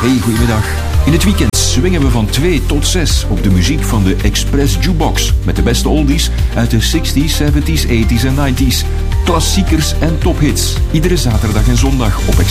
Hey, goedemiddag. In het weekend swingen we van 2 tot 6 op de muziek van de Express Jukebox. Met de beste oldies uit de 60s, 70s, 80s en 90s. Klassiekers en tophits. Iedere zaterdag en zondag op Express.